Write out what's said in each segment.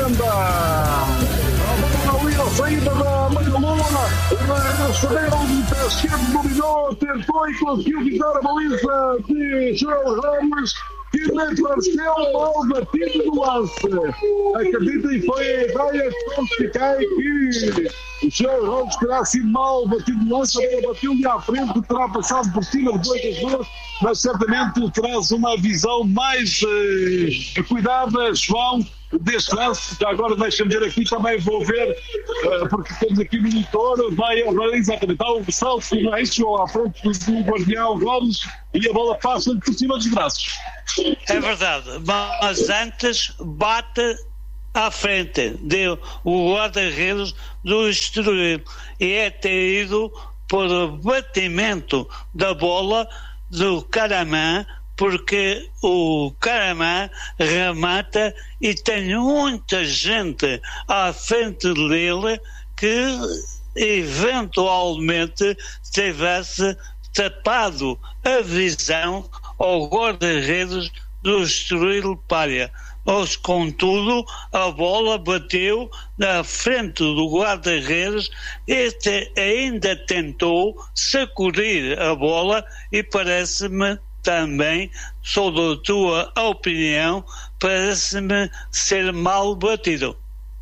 Miranda. Ali a saída da meia-lua, rasteiro de pé esquerdo dominou, tentou e conseguiu evitar a baliza de Joel Ramos, que mete o Arcel, mal batido no lance. Acredita e foi a ideia que cai que o Joel Ramos terá sido mal batido no lance, bateu-lhe à frente, terá passado por cima de 2 jogadores, mas certamente traz uma visão mais cuidada, João, deste lance. Já agora deixa-me ver aqui, também vou ver, porque temos aqui o monitor, vai exatamente, há um salto do Eixo à frente do guardião Gomes e a bola passa por cima dos braços. É verdade, mas antes bate à frente deu o guarda-redes do Estoril e é traído por batimento da bola do Caramã, porque o Caramã remata e tem muita gente à frente dele que eventualmente tivesse tapado a visão ao guarda-redes do Estoril Pária. Mas, contudo, a bola bateu na frente do guarda-redes. Este ainda tentou sacudir a bola e parece-me também, sou da tua opinião, parece-me ser mal batido.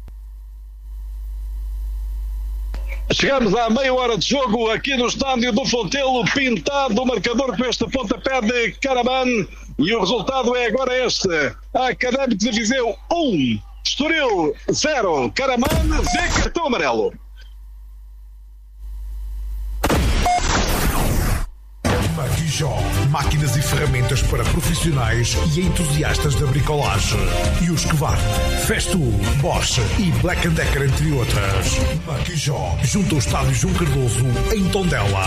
Chegamos à meia hora de jogo aqui no estádio do Fontelo, pintado o marcador com este pontapé de Caraman, e o resultado é agora este: Académico de Viseu 1, Estoril 0, Caraman vê cartão amarelo. Marquijó, máquinas e ferramentas para profissionais e entusiastas da bricolagem. E os Husqvarna, Festool, Bosch e Black & Decker, entre outras. Marquijó, junto ao estádio João Cardoso, em Tondela.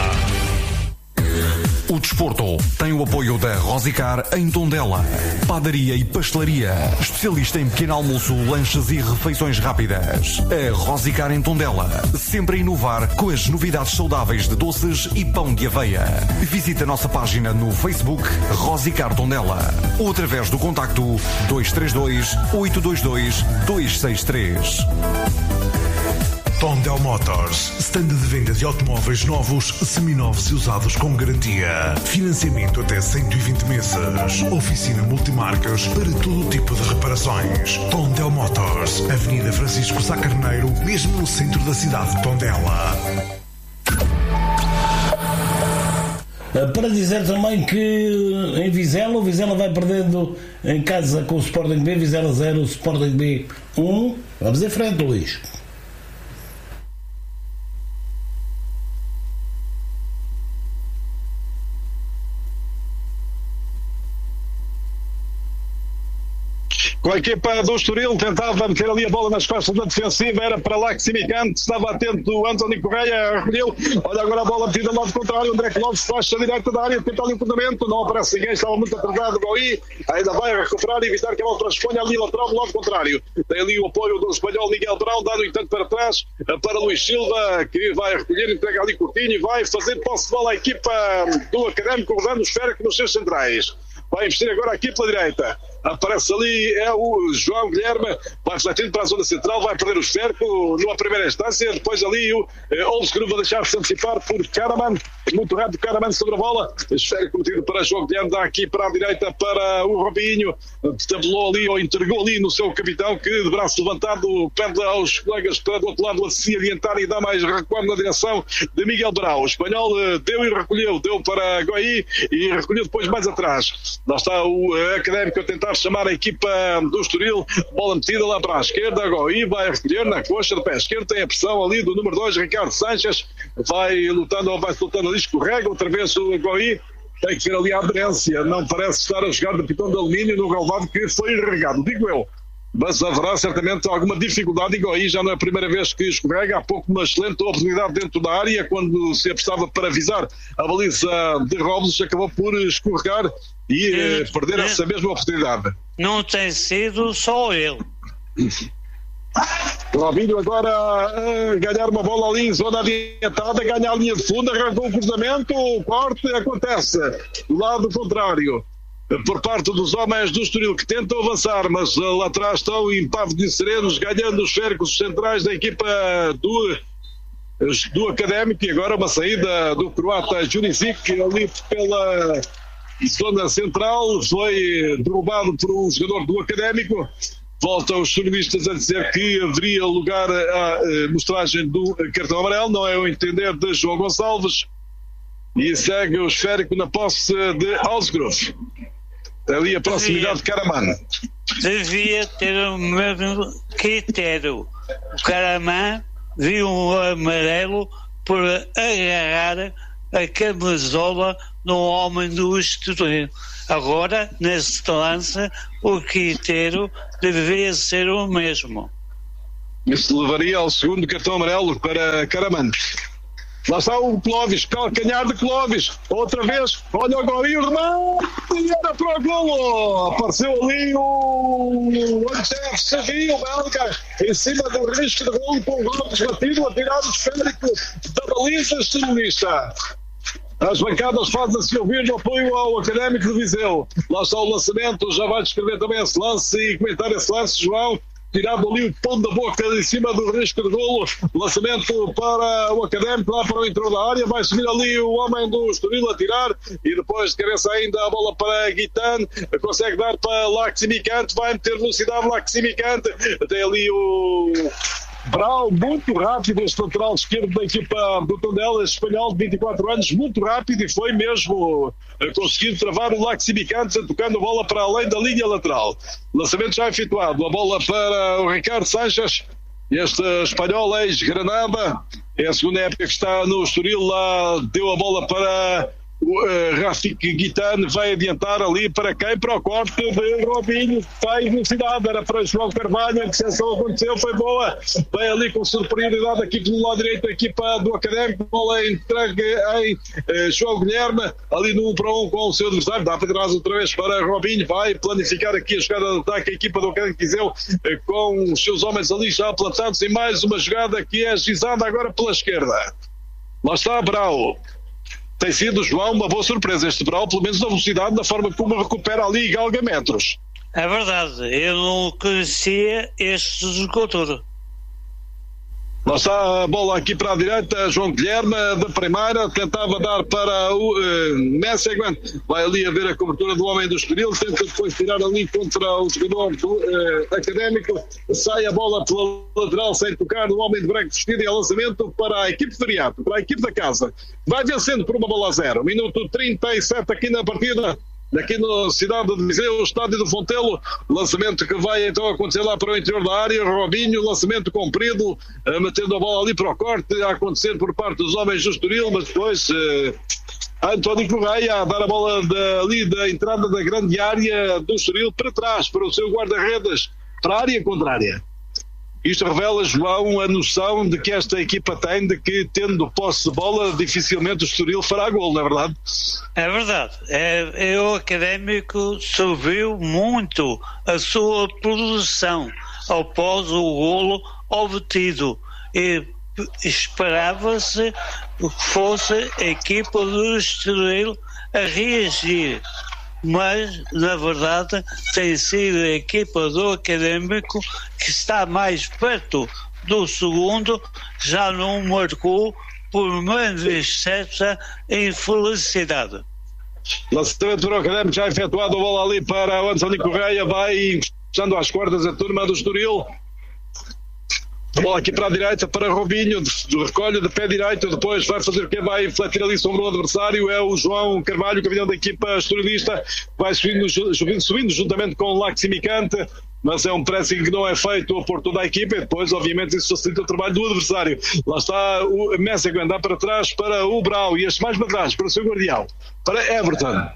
O desporto tem o apoio da Rosicar em Tondela. Padaria e pastelaria, especialista em pequeno almoço, lanches e refeições rápidas. A Rosicar em Tondela, sempre a inovar com as novidades saudáveis de doces e pão de aveia. Visite a nossa página no Facebook Rosicar Tondela ou através do contacto 232-822-263. Tondel Motors, stand de venda de automóveis novos, seminovos e usados com garantia. Financiamento até 120 meses. Oficina multimarcas para todo tipo de reparações. Tondel Motors, Avenida Francisco Sá Carneiro, mesmo no centro da cidade de Tondela. Para dizer também que em Vizela, o Vizela vai perdendo em casa com o Sporting B, Vizela 0, Sporting B 1. Vamos em frente, Luís. Com a equipa do Estoril, tentava meter ali a bola nas costas da defensiva, era para lá que Simicante, estava atento o António Correia, recolheu, olha agora a bola metida ao lado contrário, André Clóvis faz a direita da área, tenta ali o cruzamento, não aparece ninguém, estava muito atrasado, Goi, ainda vai recuperar e evitar que a bola transponha ali lateral do lado contrário. Tem ali o apoio do espanhol Miguel Brown, dado entanto para trás, para Luís Silva, que vai recolher, entrega ali Coutinho e vai fazer posse de bola à equipa do Académico, rodando o esférico nos seus centrais. Vai investir agora aqui pela direita. Aparece ali, é o João Guilherme, vai refletindo para a zona central, vai perder o cerco numa primeira instância, depois ali o Olsgrove vai deixar-se antecipar por Caraman, muito rápido Caraman sobre a bola, esférico cometido para João Guilherme, dá aqui para a direita para o Robinho, tabelou ali ou entregou ali no seu capitão, que de braço levantado pede aos colegas para do outro lado a se adiantar e dá mais recuo na direção de Miguel Brau. O espanhol deu e recolheu, deu para Goi e recolheu depois mais atrás. Lá está o Académico a tentar chamar a equipa do Estoril, bola metida lá para a esquerda, Goi vai recolher na coxa do pé esquerdo, tem a pressão ali do número 2, Ricardo Sanches, vai lutando ou vai soltando ali, escorrega outra vez o Goi, tem que ver ali a aderência, não parece estar a jogar de pitão de alumínio no relevado que foi regado, digo eu. Mas haverá certamente alguma dificuldade, e Goi já não é a primeira vez que escorrega, há pouco uma excelente oportunidade dentro da área, quando se apostava para visar a baliza de Robles, acabou por escorregar e perder essa mesma oportunidade. Não tem sido só ele. Robinho agora a ganhar uma bola ali em zona adiantada, ganha a linha de fundo, arrancou o cruzamento, o corte acontece do lado contrário. por parte dos homens do Estoril, que tentam avançar, mas lá atrás estão impávidos e serenos, ganhando os cercos centrais da equipa do Académico. E agora uma saída do croata Jurisic ali pela zona central, foi derrubado por um jogador do Académico. Voltam os jornalistas a dizer que haveria lugar à mostragem do cartão amarelo, não é o entender de João Gonçalves, e segue o esférico na posse de Alsgrove. Ali a proximidade de Karaman. Devia ter o mesmo critério. O Karaman viu um amarelo por agarrar a camisola no homem do Estoril. Agora, neste lance, o critério deveria ser o mesmo. Isso levaria ao segundo cartão amarelo para Karaman. Lá está o Clóvis, calcanhar de Clóvis, outra vez, olha o golinho, remate, era para o golo, apareceu ali o Antef Savio, o belga, em cima do risco de golo, com o Lopes batido, a tirar o esférico da baliza estorilista. As bancadas fazem-se ouvir no apoio ao Académico de Viseu. Lá está o lançamento, já vai descrever também esse lance e comentar esse lance, João. Tirado ali o pão da boca em cima do risco de golo, lançamento para o Académico, lá para o interior da área, vai subir ali o homem do Estoril a tirar, e depois de cabeça ainda a bola para Guitan, consegue dar para Laximicante, vai meter velocidade Laximicante, tem ali o Brau, muito rápido, este lateral esquerdo da equipa do Tondela, espanhol de 24 anos, muito rápido, e foi mesmo conseguindo travar o Laximicante, tocando a bola para além da linha lateral. Lançamento já efetuado, a bola para o Ricardo Sanches, este espanhol ex-Granada, é a segunda época que está no Estoril, lá deu a bola para o Rafik Guitan, vai adiantar ali para quem? Para o corte de Robinho, vai velocidade, era para João Carvalho, a exceção aconteceu, foi boa, vai ali com superioridade aqui pelo lado direito a equipa do Académico, bola entregue em João Guilherme, ali no 1 para 1 com o seu adversário, dá para trás outra vez para Robinho, vai planificar aqui a jogada de ataque, a equipa do Académico Viseu, com os seus homens ali já plantados, em mais uma jogada que é agizada agora pela esquerda. Lá está Brau. Tem sido, João, uma boa surpresa este Brau, pelo menos na velocidade, da forma como recupera ali e galga metros. É verdade, eu não conhecia este jogador. Lá está a bola aqui para a direita, João Guilherme, da primeira, tentava dar para o Messeguin, vai ali a ver a cobertura do homem do Estoril, tenta depois tirar ali contra o jogador do Académico, sai a bola pela lateral sem tocar no homem de branco vestido, e é lançamento para a equipe de Viriato, para a equipe da casa. Vai vencendo por uma bola a 0, minuto 37 aqui na partida. Aqui na cidade de Viseu, o estádio do Fontelo, lançamento que vai então acontecer lá para o interior da área, Robinho, lançamento comprido, metendo a bola ali para o corte, a acontecer por parte dos homens do Estoril, mas depois António Correia a dar a bola ali da entrada da grande área do Estoril para trás, para o seu guarda-redes, para a área contrária. Isto revela, João, a noção de que esta equipa tem de que, tendo posse de bola, dificilmente o Estoril fará gol, não é verdade? É verdade. O Académico subiu muito a sua produção após o golo obtido. E esperava-se que fosse a equipa do Estoril a reagir. Mas, na verdade, tem sido a equipa do Académico que está mais perto do segundo, já não marcou por manifesta infelicidade. Lançamento para o Académico já efetuado, a bola ali para o António Correia, vai encostando às cordas a turma do Estoril. Bola aqui para a direita, para Robinho, recolhe de pé direito, depois vai fazer o quê? Vai refletir ali sobre o adversário, é o João Carvalho, capitão da equipa estorilista, vai subindo juntamente com o Laximicante, mas é um pressing que não é feito por toda a equipa, e depois, obviamente, isso facilita o trabalho do adversário. Lá está o Messeguin, andar para trás para o Brau, e este mais para trás, para o seu guardião, para Everton.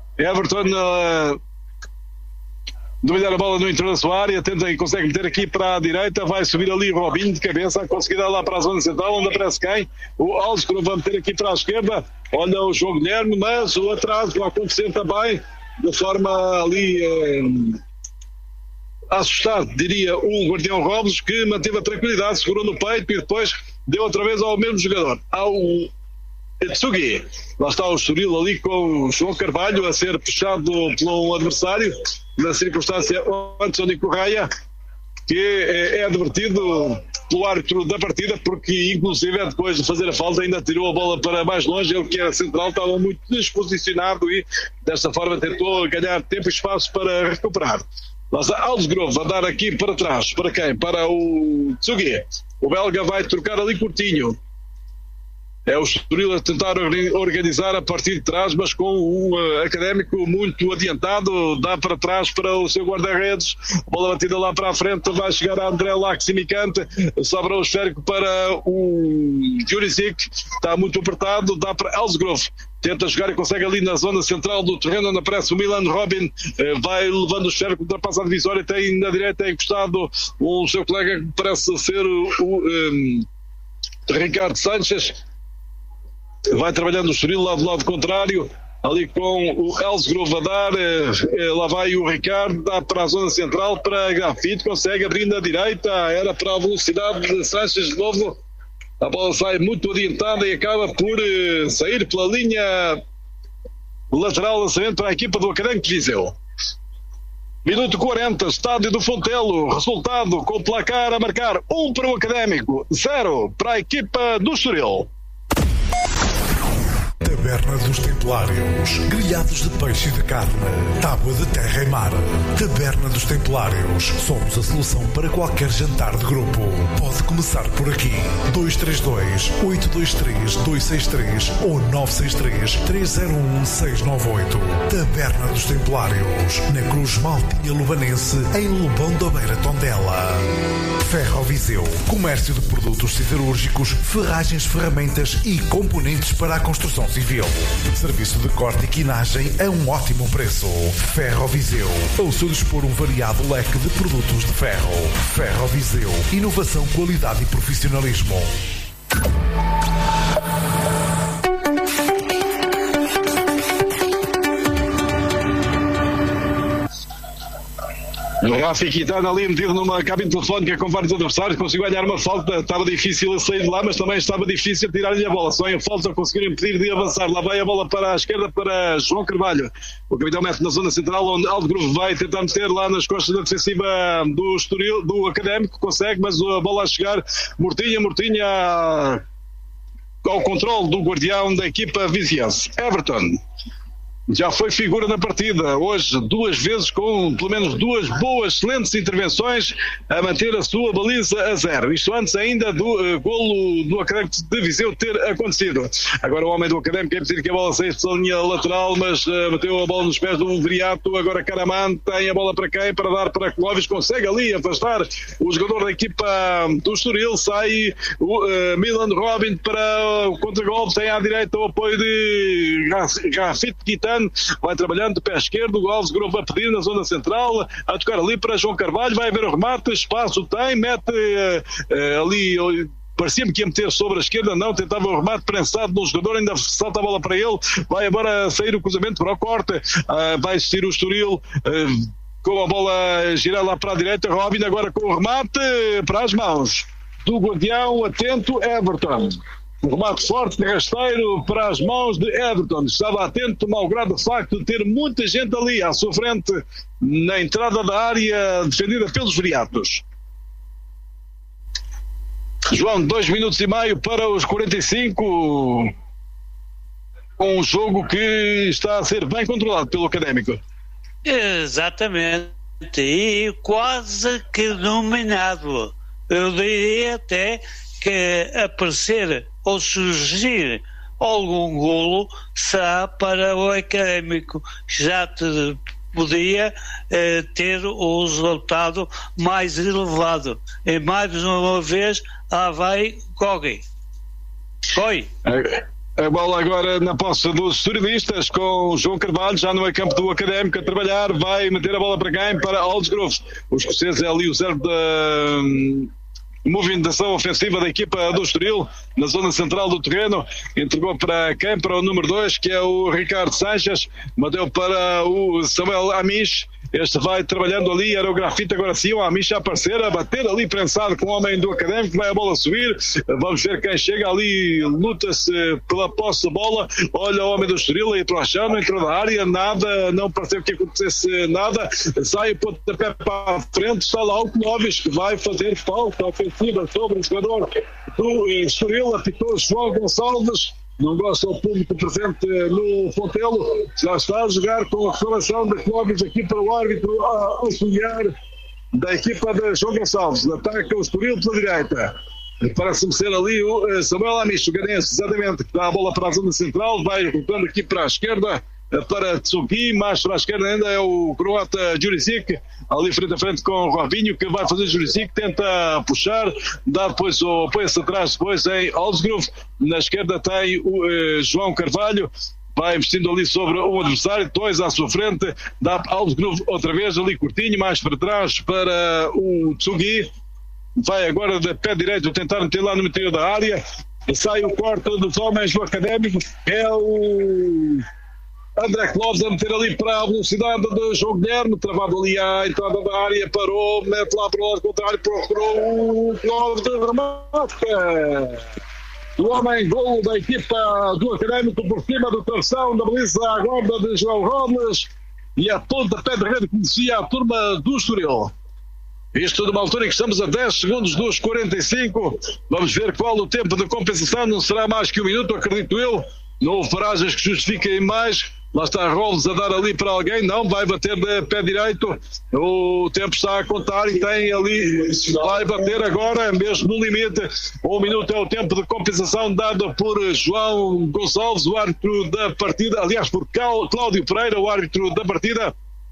Dominar a bola no interior da sua área, tenta e consegue meter aqui para a direita, vai subir ali o Robinho de cabeça, conseguir dar lá para a zona central, onde aparece quem? O Alsgrove vai meter aqui para a esquerda, olha o João Guilherme, mas o atraso vai acontecer também, de forma ali a assustar, diria, o Guardião Robles, que manteve a tranquilidade, segurou no peito e depois deu outra vez ao mesmo jogador, ao Tsugi. Lá está o Estoril ali com o João Carvalho a ser puxado pelo adversário, na circunstância o António Correia, que é advertido pelo árbitro da partida, porque inclusive depois de fazer a falta ainda tirou a bola para mais longe. Ele, que era central, estava muito desposicionado e desta forma tentou ganhar tempo e espaço para recuperar. Lá está Alsgrove a dar aqui para trás. Para quem? Para o Tsugi. O belga vai trocar ali curtinho. É o Estoril a tentar organizar a partir de trás, mas com o Académico muito adiantado, dá para trás para o seu guarda-redes, bola batida lá para a frente, vai chegar a André Laximicante, sobra o esférico para o Jurisic, está muito apertado, dá para Alsgrove, tenta jogar e consegue ali na zona central do terreno, onde aparece o Milan Robin, vai levando o esférico, ultrapassa a divisória, tem na direita encostado o seu colega que parece ser o Ricardo Sanches. Vai trabalhando o Estoril lá do lado contrário, ali com o Alsgrove a dar, lá vai o Ricardo, dá para a zona central, para Grafite, consegue abrir na direita, era para a velocidade de Sanches de novo, a bola sai muito adiantada e acaba por sair pela linha lateral, lançamento para a equipa do Académico de Viseu. Minuto 40, estádio do Fontelo, resultado com o placar a marcar 1 para o Académico, 0 para a equipa do Estoril. Taberna dos Templários, grelhados de peixe e de carne, tábua de terra e mar. Taberna dos Templários, somos a solução para qualquer jantar de grupo. Pode começar por aqui. 232-823-263 ou 963-301-698. Taberna dos Templários, na Cruz Maltinha Lubanense, em Lobão da Beira, Tondela. Ferroviseu, comércio de produtos siderúrgicos, ferragens, ferramentas e componentes para a construção civil. Serviço de corte e quinagem a um ótimo preço. Ferroviseu, ao seu dispor um variado leque de produtos de ferro. Ferroviseu, inovação, qualidade e profissionalismo. O Rafi Quintana ali metido numa cabine telefónica com vários adversários, conseguiu ganhar uma falta, estava difícil a sair de lá, mas também estava difícil tirar-lhe a bola. Só em falta conseguiram impedir de avançar. Lá vai a bola para a esquerda para João Carvalho. O capitão mete na zona central, onde Alsgrove vai tentar meter lá nas costas da defensiva do Estoril, do Académico, consegue, mas a bola a chegar, Mortinha ao controle do guardião da equipa viziense. Everton já foi figura na partida, hoje 2 vezes com pelo menos 2 boas, excelentes intervenções a manter a sua baliza a 0. Isto antes ainda do golo do Académico de Viseu ter acontecido. Agora o homem do Académico quer pedir que a bola saísse pela linha lateral, mas meteu a bola nos pés do Viriato. Agora Caraman tem a bola para quem? Para dar para Clóvis, consegue ali afastar o jogador da equipa do Estoril, sai o Milan Robin para o contra-golpe, tem à direita o apoio de Grafite Quintana. Vai trabalhando de pé esquerdo, o Alsgrove a pedir na zona central, a tocar ali para João Carvalho, vai haver o remate, espaço tem, mete ali, parecia-me que ia meter sobre a esquerda, não, tentava o remate prensado no jogador, ainda salta a bola para ele, vai agora sair o cruzamento para o corte, vai assistir o Estoril, com a bola girar lá para a direita, Robin agora com o remate para as mãos do guardião, atento, Everton. Um remate forte, rasteiro para as mãos de Everton. Estava atento, malgrado o facto de ter muita gente ali à sua frente, na entrada da área defendida pelos Viriatos. João, 2 minutos e meio para os 45, com um jogo que está a ser bem controlado pelo Académico. Exatamente, e quase que dominado. Eu diria até que aparecer ou surgir algum golo será para o Académico, já podia ter o resultado mais elevado. E mais uma vez lá vai Gogi. Oi. A bola agora na posse dos esturilistas, com o João Carvalho já no meio campo do Académico a trabalhar, vai meter a bola para quem? Para Alsgrove. Os escoceses é ali o servo movimentação ofensiva da equipa do Estoril, na zona central do terreno. Entregou para quem? Para o número 2, que é o Ricardo Sanches. Mandou para o Samuel Amish. Este vai trabalhando ali, era o Grafite, agora sim, o Amish a aparecer, a bater ali prensado com o homem do Académico, vai a bola subir, vamos ver quem chega ali, luta-se pela posse da bola, olha o homem do Estoril aí para o chão, não entrou na área, nada, não pareceu que acontecesse nada, sai o pontapé para a frente, está lá o Clóvis, que vai fazer falta ofensiva sobre o jogador do Estoril, apitou João Gonçalves. Não gosta o público presente no Fontelo, já está a jogar com a reclamação de Clóvis aqui para o árbitro auxiliar da equipa de João Gonçalves. Ataca o Estoril pela direita. Parece-me ser ali o Samuel Amish, o ganense, exatamente, que dá a bola para a zona central, vai voltando aqui para a esquerda, para Tsuki, mais para a esquerda ainda é o croata Jurisic, ali frente a frente com o Robinho, que vai fazer Jurisic, tenta puxar, dá depois o apoio-se atrás, depois em Alsgrove, na esquerda tem o João Carvalho, vai investindo ali sobre o adversário, dois à sua frente, dá Alsgrove outra vez ali curtinho, mais para trás para o Tsugi, vai agora de pé direito tentar meter lá no interior da área, sai o corte dos homens do Académico, é o André Clóvis a meter ali para a velocidade do João Guilherme, travado ali à entrada da área, parou, mete lá para o lado contrário, procurou o Clóvis de remate. O homem golo da equipa do Académico por cima do travessão da baliza à guarda de João Robles e a pontapé de rede conhecia a turma do Estoril. Isto numa altura em que estamos a 10 segundos dos 45. Vamos ver qual o tempo de compensação. Não será mais que 1 minuto, acredito eu. Não houve paragens que justifiquem mais. Lá está Robles a dar ali para alguém. Não, vai bater de pé direito. O tempo está a contar e tem ali. Vai bater agora, mesmo no limite. 1 minuto é o tempo de compensação dado por João Gonçalves, o árbitro da partida. Aliás, por Cláudio Pereira, o árbitro da partida.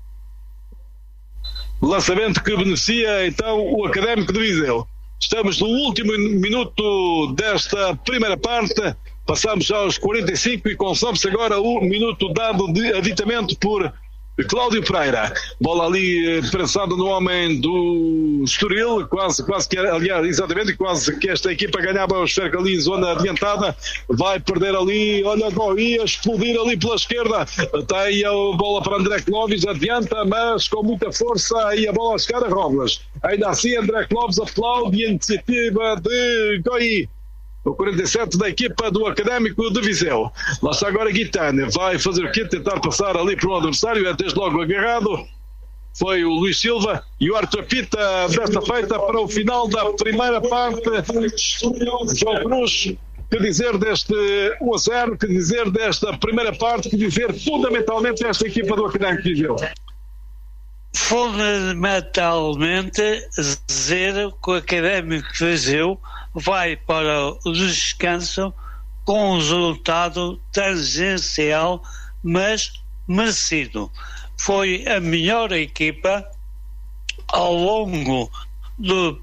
Lançamento que beneficia então o Académico de Viseu. Estamos no último minuto desta primeira parte. Passamos aos 45 e consome-se agora o minuto dado de aditamento por Cláudio Pereira. Bola ali prensada no homem do Estoril, quase que, aliás, exatamente, quase que esta equipa ganhava o esférico ali em zona adiantada. Vai perder ali, olha, ia explodir ali pela esquerda. Tem a bola para André Clóvis, adianta, mas com muita força, e a bola a chegar a Robles. Ainda assim, André Clóvis aplaude a iniciativa de Goi, o 47 da equipa do Académico de Viseu. Lá está agora Guitane, vai fazer o quê? Tentar passar ali para o adversário, é desde logo agarrado. Foi o Luís Silva e o Arthur Pita desta feita para o final da primeira parte. João Cruz, que dizer deste 1-0, que dizer desta primeira parte, que dizer fundamentalmente desta equipa do Académico de Viseu? Fundamentalmente dizer que o Académico de Viseu vai para o descanso com um resultado tangencial, mas merecido. Foi a melhor equipa ao longo de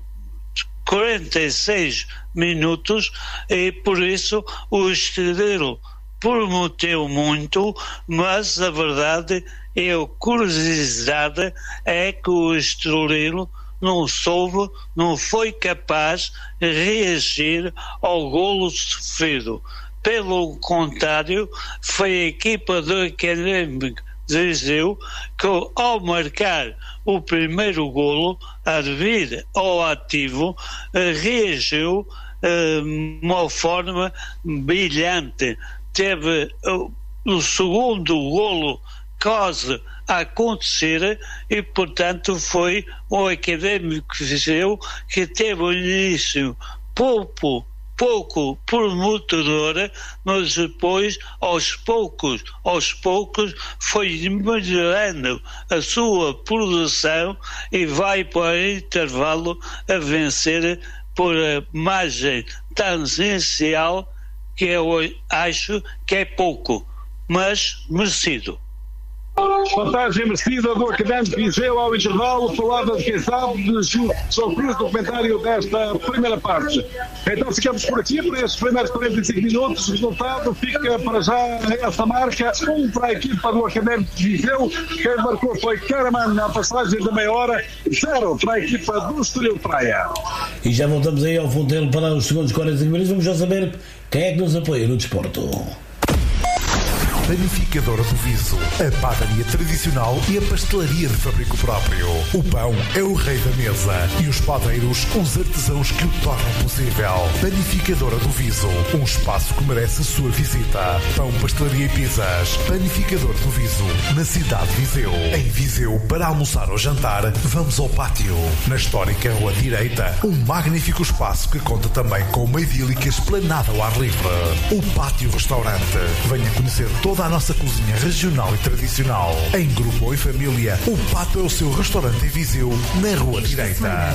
46 minutos e por isso o Estoril prometeu muito, mas a verdade e a curiosidade é que o Estoril não soube, não foi capaz de reagir ao golo sofrido. Pelo contrário, foi a equipa do Académico de Viseu que, ao marcar o primeiro golo, a vir ao ativo, reagiu de uma forma brilhante. Teve o segundo golo quase a acontecer e, portanto, foi o Académico de Viseu que teve um início pouco prometedor, mas depois, aos poucos, foi melhorando a sua produção e vai para o intervalo a vencer por a margem tangencial, que eu acho que é pouco, mas merecido. Vantagem merecida do Académico de Viseu ao intervalo, palavra de quem sabe, de João Cruz, no comentário desta primeira parte. Então ficamos por aqui, por estes primeiros 45 minutos. O resultado fica para já essa marca, 1 para a equipa do Académico de Viseu, quem marcou foi Caraman na passagem da meia hora, 0 para a equipa do Estoril Praia. E já voltamos aí ao Fontelo para os segundos 45 minutos. Vamos já saber quem é que nos apoia no desporto. Panificadora do Viso, a padaria tradicional e a pastelaria de fabrico próprio. O pão é o rei da mesa e os padeiros, os artesãos que o tornam possível. Panificadora do Viso, um espaço que merece a sua visita. Pão, pastelaria e pizzas. Panificador do Viso, na cidade de Viseu. Em Viseu, para almoçar ou jantar, vamos ao pátio. Na histórica Rua Direita, um magnífico espaço que conta também com uma idílica esplanada ao ar livre. O Pátio Restaurante. Venha conhecer toda a nossa cozinha regional e tradicional. Em grupo ou em família, o Pátio é o seu restaurante em Viseu, na Rua Direita.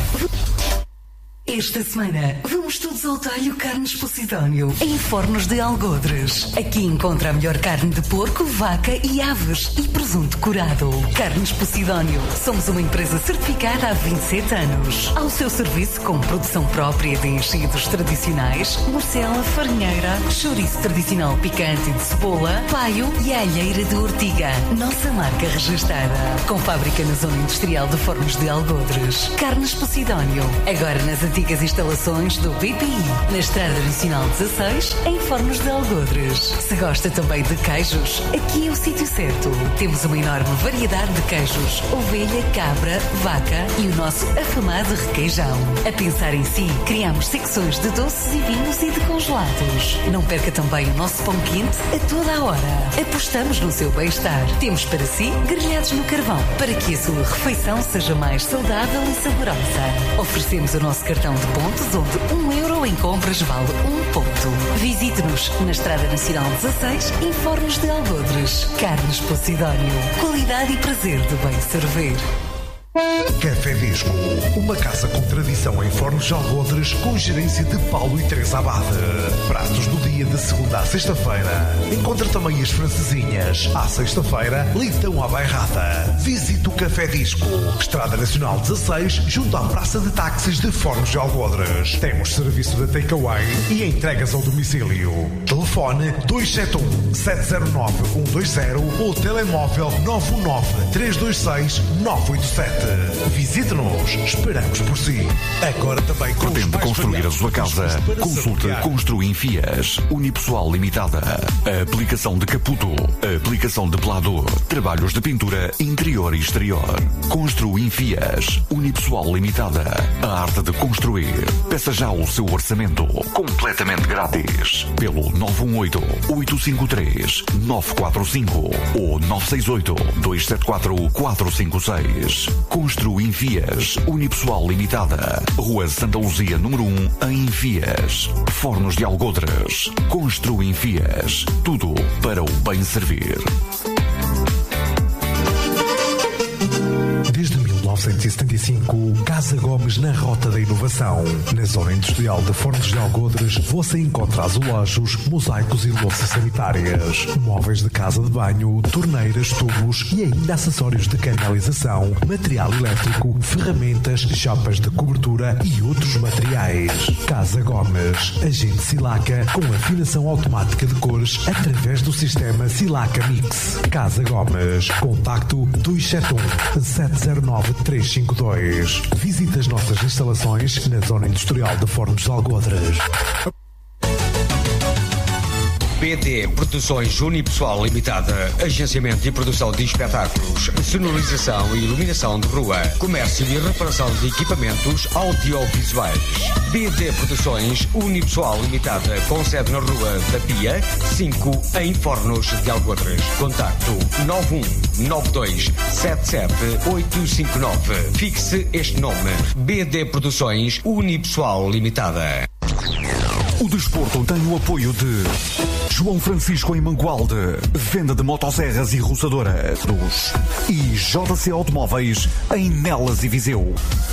Esta semana, vamos todos ao talho Carnes Posidónio, em Fornos de Algodres. Aqui encontra a melhor carne de porco, vaca e aves e presunto curado. Carnes Posidónio. Somos uma empresa certificada há 27 anos. Ao seu serviço com produção própria de enchidos tradicionais, morcela, farinheira, chouriço tradicional picante de cebola, paio e alheira de ortiga. Nossa marca registada. Com fábrica na zona industrial de Fornos de Algodres. Carnes Posidónio. Agora nas antigas instalações do BPI, na Estrada Nacional 16, em Fornos de Algodres. Se gosta também de queijos, aqui é o sítio certo. Temos uma enorme variedade de queijos, ovelha, cabra, vaca e o nosso afamado requeijão. A pensar em si, criamos secções de doces e vinhos e de congelados. Não perca também o nosso pão quente a toda a hora. Apostamos no seu bem-estar. Temos para si grelhados no carvão, para que a sua refeição seja mais saudável e saborosa. Oferecemos o nosso cartão de pontos, onde €1 em compras vale 1 ponto. Visite-nos na Estrada Nacional 16, em Fornos de Algodres. Carnes Posidónio. Qualidade e prazer de bem servir. Café Disco, uma casa com tradição em Fornos de Algodres, com gerência de Paulo e Teresa Abade. Pratos do dia de segunda à sexta-feira. Encontra também as francesinhas. À sexta-feira, leitão à bairrada. Visite o Café Disco, Estrada Nacional 16, junto à Praça de Táxis de Fornos de Algodres. Temos serviço de takeaway e entregas ao domicílio. Telefone 271-709-120 ou telemóvel 919-326-987. Visite-nos, esperamos por si. Agora também com pretende construir a sua casa? Consulte Construim Fias, Unipessoal Limitada. A aplicação de caputo, a aplicação de pelador, trabalhos de pintura interior e exterior. Construim Fias, Unipessoal Limitada. A arte de construir. Peça já o seu orçamento, completamente grátis, pelo 918-853-945 ou 968-274-456. Construim Fias, Unipessoal Limitada. Rua Santa Luzia, número 1, em Fias. Fornos de Algodres. Construim Fias. Tudo para o bem servir. Desde 1975, Casa Gomes na Rota da Inovação. Na zona industrial de Fornos de Algodres, você encontra azulejos, mosaicos e louças sanitárias, móveis de casa de banho, torneiras, tubos e ainda acessórios de canalização, material elétrico, ferramentas, chapas de cobertura e outros materiais. Casa Gomes, agente Silaca com afinação automática de cores através do sistema Silaca Mix. Casa Gomes, contacto 271-709-352. Visite as nossas instalações na zona industrial de Fornos de Algodres. BD Produções Unipessoal Limitada, agenciamento e produção de espetáculos, sonorização e iluminação de rua, comércio e reparação de equipamentos audiovisuais. BD Produções Unipessoal Limitada, com sede na Rua da Pia, 5, em Fornos de Algodres. Contacto 91-92-77-859. Fixe este nome. BD Produções Unipessoal Limitada. O desporto tem o apoio de João Francisco em Mangualde, venda de motosserras e roçadoras, e JC Automóveis em Nelas e Viseu.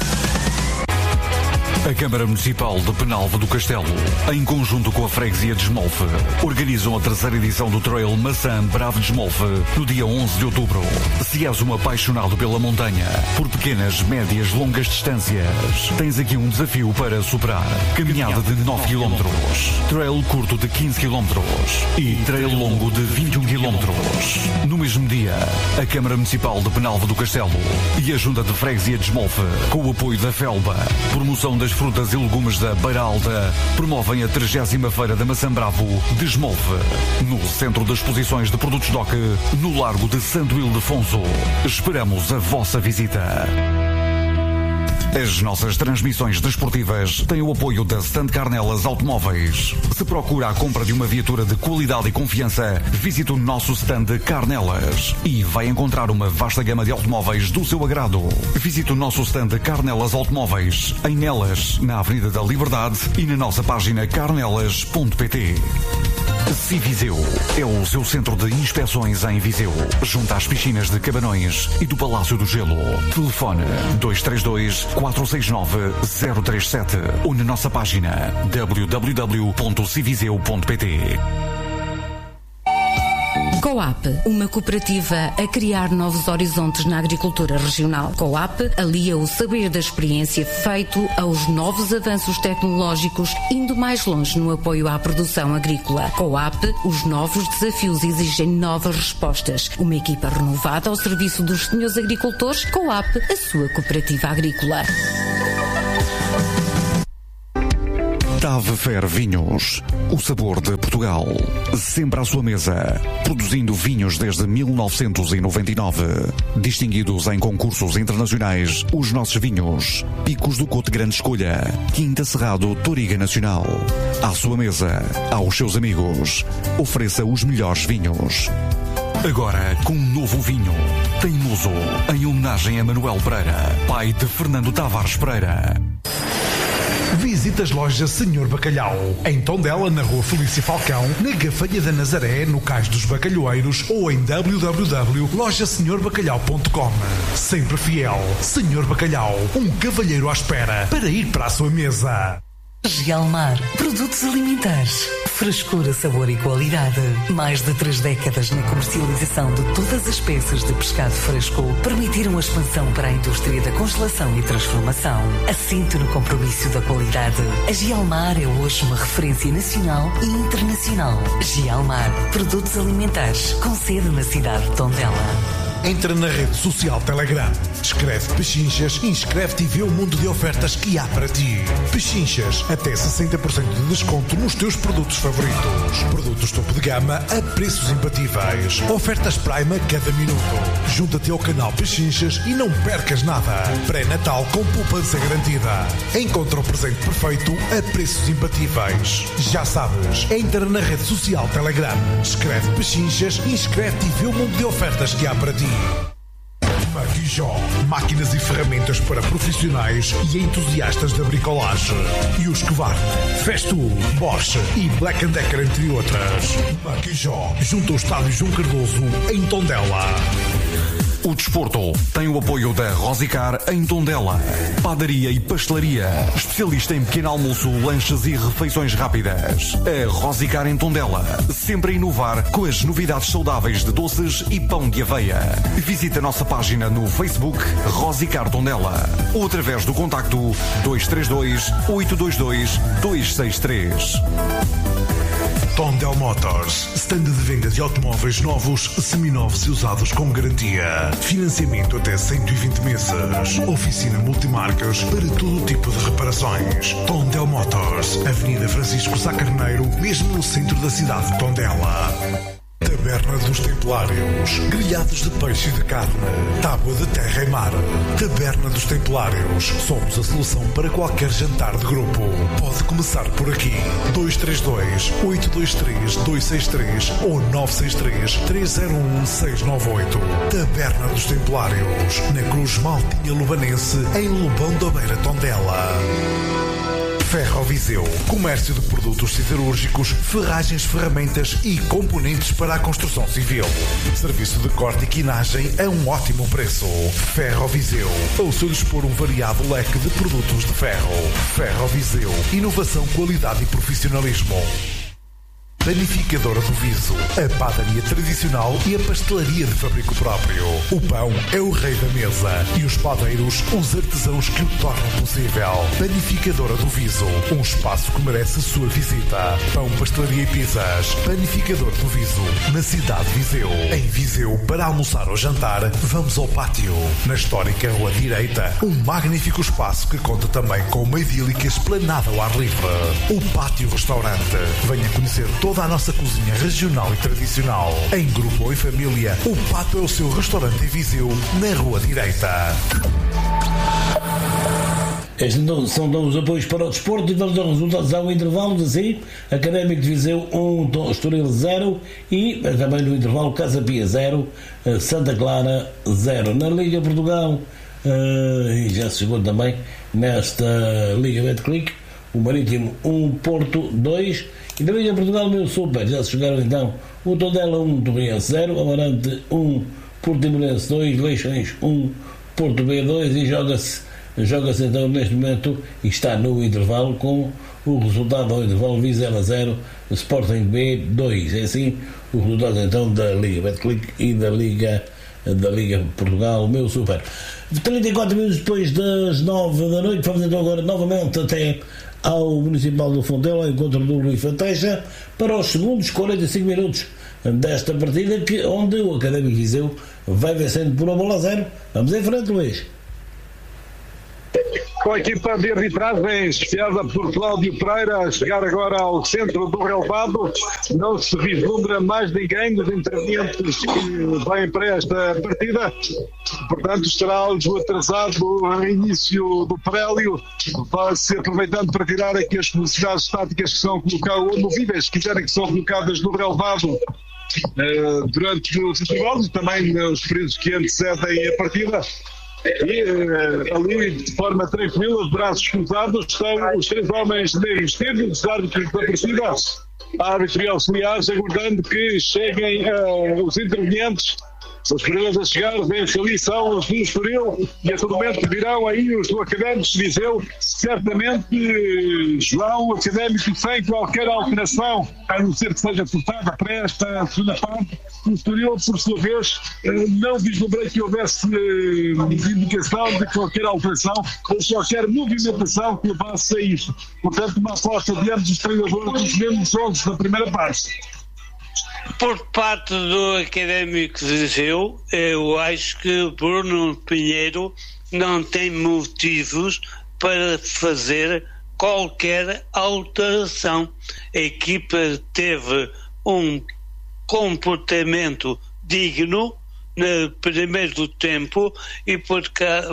A Câmara Municipal de Penalva do Castelo, em conjunto com a Freguesia de Esmolfe, organizam a terceira edição do Trail Maçã Bravo de Esmolfe no dia 11 de outubro. Se és um apaixonado pela montanha, por pequenas, médias, longas distâncias, tens aqui um desafio para superar. Caminhada de 9 km, trail curto de 15 km e trail longo de 21 km. No mesmo dia, a Câmara Municipal de Penalva do Castelo e a Junta de Freguesia de Esmolfe, com o apoio da FELBA, promoção das As frutas e legumes da Beira Alta promovem a 30ª Feira da Maçã Bravo Desmolve, no Centro de Exposições de Produtos DOC, no Largo de Santo Ildefonso. Esperamos a vossa visita. As nossas transmissões desportivas têm o apoio da Stand Carnelas Automóveis. Se procura a compra de uma viatura de qualidade e confiança, visite o nosso stand Carnelas e vai encontrar uma vasta gama de automóveis do seu agrado. Visite o nosso stand Carnelas Automóveis, em Nelas, na Avenida da Liberdade e na nossa página carnelas.pt. Civiseu é o seu centro de inspeções em Viseu, junto às piscinas de Cabanões e do Palácio do Gelo. Telefone 232-469-037 ou na nossa página www.civiseu.pt. Coap, uma cooperativa a criar novos horizontes na agricultura regional. Coap alia o saber da experiência feito aos novos avanços tecnológicos, indo mais longe no apoio à produção agrícola. Coap, os novos desafios exigem novas respostas. Uma equipa renovada ao serviço dos senhores agricultores. Coap, a sua cooperativa agrícola. Tavefer Vinhos, o sabor de Portugal, sempre à sua mesa, produzindo vinhos desde 1999, distinguidos em concursos internacionais, os nossos vinhos, Picos do Cote Grande Escolha, Quinta Cerrado Toriga Nacional, à sua mesa, aos seus amigos, ofereça os melhores vinhos. Agora com um novo vinho, Teimoso, em homenagem a Manuel Pereira, pai de Fernando Tavares Pereira. Visita as lojas Senhor Bacalhau, em Tondela, na Rua Felício Falcão, na Gafanha da Nazaré, no Cais dos Bacalhoeiros ou em www.lojasenhorbacalhau.com. Sempre fiel, Senhor Bacalhau, um cavalheiro à espera para ir para a sua mesa. Gelmar, produtos alimentares, frescura, sabor e qualidade. Mais de 3 décadas na comercialização de todas as espécies de pescado fresco permitiram a expansão para a indústria da congelação e transformação. Assente no compromisso da qualidade, a Gelmar é hoje uma referência nacional e internacional. Gelmar, produtos alimentares, com sede na cidade de Tondela. Entra na rede social Telegram, escreve Pechinchas, inscreve-te e vê o mundo de ofertas que há para ti. Pechinchas, até 60% de desconto nos teus produtos favoritos. Produtos topo de gama a preços imbatíveis. Ofertas Prime a cada minuto. Junta-te ao canal Pechinchas e não percas nada. Pré-natal com poupança garantida. Encontra o presente perfeito a preços imbatíveis. Já sabes, entra na rede social Telegram, escreve Pechinchas, inscreve-te e vê o mundo de ofertas que há para ti. Maquijó, máquinas e ferramentas para profissionais e entusiastas da bricolagem. E os Husqvarna, Festool, Bosch e Black & Decker, entre outras. Maquijó, junto ao Estádio João Cardoso, em Tondela. O desporto tem o apoio da Rosicar em Tondela. Padaria e pastelaria, especialista em pequeno almoço, lanches e refeições rápidas. A Rosicar em Tondela, sempre a inovar com as novidades saudáveis de doces e pão de aveia. Visite a nossa página no Facebook Rosicar Tondela ou através do contacto 232-822-263. Tondel Motors, stand de venda de automóveis novos, seminovos e usados com garantia. Financiamento até 120 meses. Oficina multimarcas para todo tipo de reparações. Tondel Motors, Avenida Francisco Sá Carneiro, mesmo no centro da cidade de Tondela. Taberna dos Templários, grelhados de peixe e de carne, tábua de terra e mar. Taberna dos Templários, somos a solução para qualquer jantar de grupo. Pode começar por aqui. 232-823-263 ou 963-301-698. Taberna dos Templários, na Cruz Maltinha Lubanense, em Lobão da Beira, Tondela. Ferroviseu, comércio de produtos siderúrgicos, ferragens, ferramentas e componentes para a construção civil. Serviço de corte e quinagem a um ótimo preço. Ferroviseu, ao seu dispor um variado leque de produtos de ferro. Ferroviseu, inovação, qualidade e profissionalismo. Panificadora do Viso, a padaria tradicional e a pastelaria de fabrico próprio. O pão é o rei da mesa e os padeiros, os artesãos que o tornam possível. Panificadora do Viso, um espaço que merece a sua visita. Pão, pastelaria e pizzas. Panificador do Viso, na cidade de Viseu. Em Viseu, para almoçar ou jantar, vamos ao pátio. Na histórica Rua Direita, um magnífico espaço que conta também com uma idílica esplanada ao ar livre. O Pátio Restaurante. Venha conhecer toda a nossa cozinha regional e tradicional. Em grupo ou em família, o Pátio é o seu restaurante em Viseu, na Rua Direita. Estes são os apoios para o desporto e vamos aos resultados ao intervalo, assim, Académico de Viseu 1, Estoril 0 e também no intervalo Casa Pia 0, Santa Clara 0. Na Liga Portugal, e já se chegou também nesta Liga Betclic, o Marítimo 1, Porto 2 e na Liga Portugal meu Super, já se chegaram então o Tondela 1, Torriense 0, Amarante 1, Portimonense 2, Leixões 1, Porto B 2 e joga-se então neste momento e está no intervalo com o resultado ao intervalo Vizela 0, Sporting B 2. É assim o resultado então da Liga Betclic e da Liga Portugal, meu Super. 34 minutos depois das 9 da noite, vamos então agora novamente até ao Municipal do Fontelo, ao encontro do Luís Fanteja, para os segundos 45 minutos desta partida, onde o Académico Viseu vai vencendo por 1-0. Vamos em frente, Luís. Com a equipa de arbitragem chefiada por Cláudio Pereira a chegar agora ao centro do relevado, não se vislumbra mais ninguém dos intervenientes que vêm para esta partida, portanto estará algo atrasado o início do prélio, vai-se aproveitando para tirar aqui as velocidades estáticas que são colocadas, ou movíveis, se quiserem, que são colocadas no relevado durante os intervalos, também os períodos que antecedem a partida. E ali, de forma tranquila, de braços cruzados, estão os 3 homens bem vestidos, os árbitros da partida, árbitros e auxiliares, aguardando que cheguem os intervenientes. Os primeiros a chegar, vêm-se ali, são os do Estoril, e a todo momento virão aí os do Académico de Viseu, certamente João, o Académico sem qualquer alteração, a não ser que seja cortada para esta segunda parte. O Estoril, por sua vez, não vislumbrei que houvesse indicação de qualquer alteração ou qualquer movimentação que levasse a isso. Portanto, uma aposta diante dos treinadores dos mesmos 11 da primeira parte. Por parte do Académico de Viseu, eu acho que Bruno Pinheiro não tem motivos para fazer qualquer alteração. A equipa teve um comportamento digno no primeiro tempo e por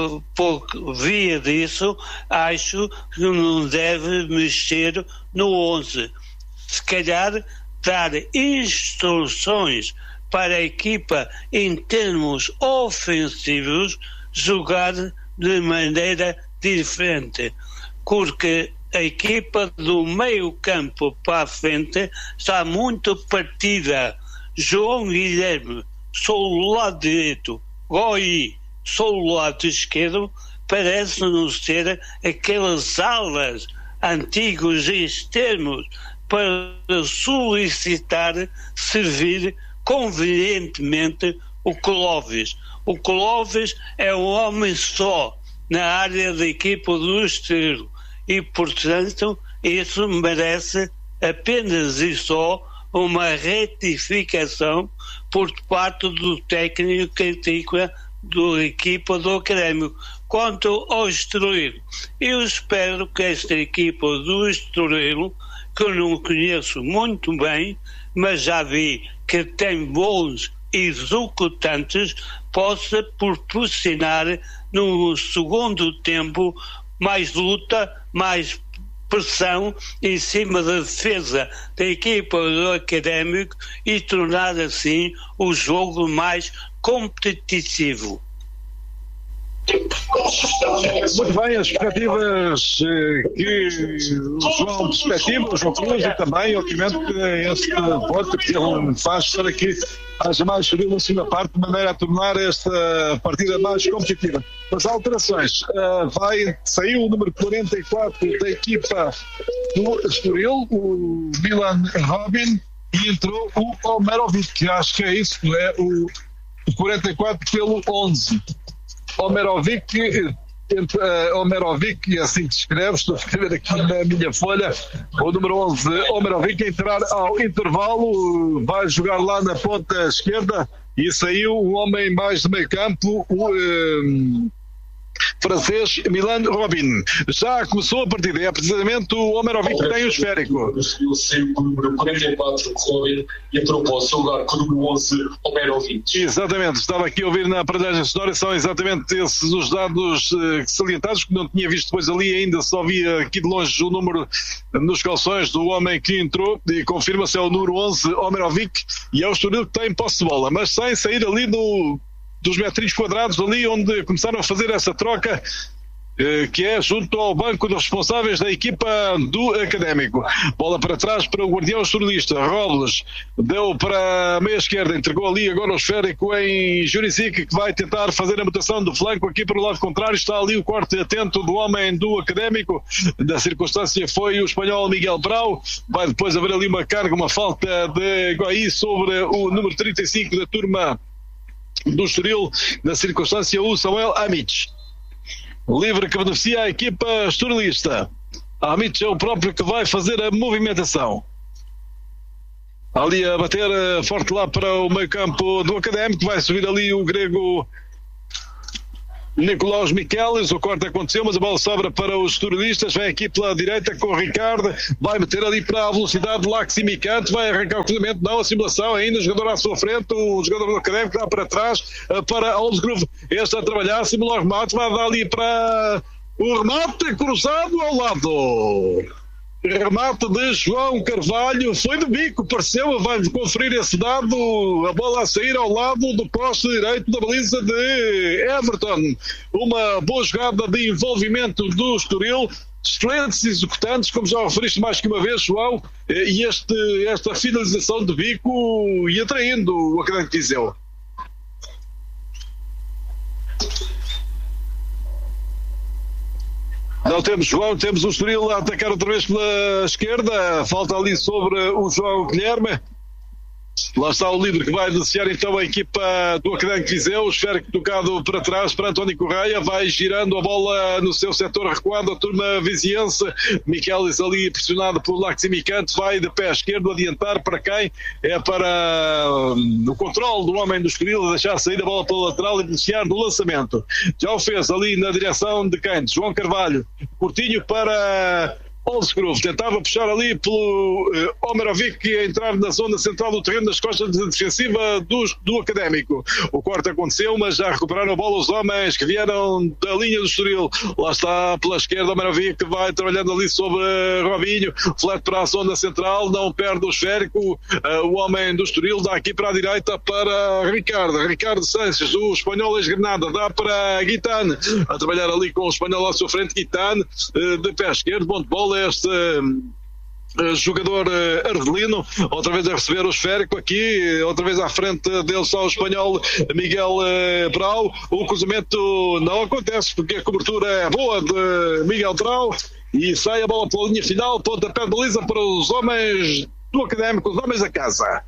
via disso acho que não deve mexer no 11. Se calhar dar instruções para a equipa em termos ofensivos jogar de maneira diferente, porque a equipa do meio campo para a frente está muito partida. João Guilherme, sou o lado direito, Goi, sou o lado esquerdo, parece-nos ter aquelas alas antigos extremos para solicitar servir convenientemente o Clóvis. O Clóvis é um homem só na área da equipa do Estoril e, portanto, isso merece apenas e só uma retificação por parte do técnico da equipa do Académico. Quanto ao Estoril, eu espero que esta equipa do Estoril, que eu não conheço muito bem, mas já vi que tem bons executantes, possa proporcionar no segundo tempo mais luta, mais pressão em cima da defesa da equipa do Académico e tornar assim o jogo mais competitivo. Muito bem, as expectativas que o João perspectiva, o João Cruz e também, obviamente, esse voto que ele faz para que haja mais Estoril na segunda parte, de maneira a tornar esta partida mais competitiva. As alterações, saiu o número 44 da equipa do Estoril, o Milan Robin, e entrou o Omerovic, acho que é isso, é o 44 pelo 11. Omerovic, assim que se escreve, estou a escrever aqui na minha folha, o número 11, Omerovic, entrar ao intervalo, vai jogar lá na ponta esquerda, e saiu um homem mais de meio campo, o francês Milan Robin. Já começou a partida, é precisamente o Omerovic que tem o esférico. O número 44, Robin, entrou para o seu lugar com o número 11, Omerovic. Exatamente, estava aqui a ouvir na aparelhagem sonora, são exatamente esses os dados salientados, que não tinha visto depois ali ainda, só via aqui de longe o número nos calções do homem que entrou, e confirma-se é o número 11, Omerovic, e é o Estoril que tem posse de bola, mas sem sair ali dos metrinhos quadrados, ali onde começaram a fazer essa troca, que é junto ao banco dos responsáveis da equipa do Académico. Bola para trás para o guardião estorilista, Robles, deu para a meia esquerda, entregou ali agora o esférico em Juricic, que vai tentar fazer a mutação do flanco aqui para o lado contrário. Está ali o corte atento do homem do Académico, da circunstância foi o espanhol Miguel Brau. Vai depois haver ali uma carga, uma falta de Guaí sobre o número 35 da turma do Estoril, na circunstância o Samuel Amic. Livre que beneficia a equipa estorilista. Amic é o próprio que vai fazer a movimentação. Ali a bater forte lá para o meio campo do Académico, vai subir ali o grego Nicolaus Michelis. O corte aconteceu, mas a bola sobra para os estorilistas. Vem aqui pela direita com o Ricardo, vai meter ali para a velocidade do Laximicante, vai arrancar o cruzamento, não, a simulação ainda, o jogador à sua frente, o jogador do Académico dá para trás, para Oldsgrove, este a trabalhar, simula o remate, vai dar ali para o remate cruzado ao lado. Remate de João Carvalho, foi de bico, pareceu, vai conferir esse dado, a bola a sair ao lado do poste direito da baliza de Everton. Uma boa jogada de envolvimento do Estoril, excelentes executantes, como já referiste mais que uma vez, João, e esta finalização de bico e atraindo o Académico de Viseu. Não temos João, temos o Estoril a atacar outra vez pela esquerda, falta ali sobre o João Guilherme. Lá está o livre que vai denunciar então a equipa do Académico de Viseu, o esférico tocado para trás para António Correia, vai girando a bola no seu setor recuado, a turma viziense, Michelis ali pressionado por Laximicante, vai de pé esquerdo adiantar para quem? É para o controle do homem do Estoril, deixar sair a bola pela lateral e beneficiar do lançamento. Já o fez ali na direção de quem? João Carvalho, curtinho para Oldsgrove, tentava puxar ali pelo Omerovic, que ia entrar na zona central do terreno das costas defensiva do Académico. O corte aconteceu, mas já recuperaram a bola os homens que vieram da linha do Estoril. Lá está pela esquerda Omerovic, que vai trabalhando ali sobre Robinho, flete para a zona central, não perde o esférico, o homem do Estoril dá aqui para a direita para Ricardo Sanches, o espanhol ex-Granada, dá para Guitane, a trabalhar ali com o espanhol à sua frente, Guitane, de pé esquerdo, bom de bola, este jogador argelino, outra vez a receber o esférico aqui, outra vez à frente dele só o espanhol Miguel Brau. O cruzamento não acontece porque a cobertura é boa de Miguel Brau e sai a bola pela linha final, pontapé de baliza para os homens do Académico, os homens da casa.